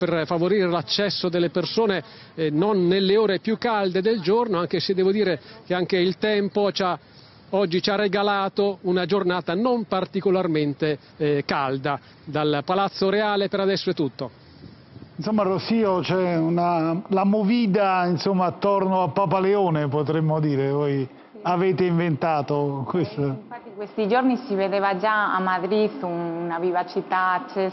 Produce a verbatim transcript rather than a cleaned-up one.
per favorire l'accesso delle persone eh, non nelle ore più calde del giorno, anche se devo dire che anche il tempo ci ha, oggi ci ha regalato una giornata non particolarmente eh, calda. Dal Palazzo Reale per adesso è tutto. Insomma, Rossio, c'è una la movida insomma attorno a Papa Leone, potremmo dire, voi avete inventato questo. Infatti questi giorni si vedeva già a Madrid una vivacità accesa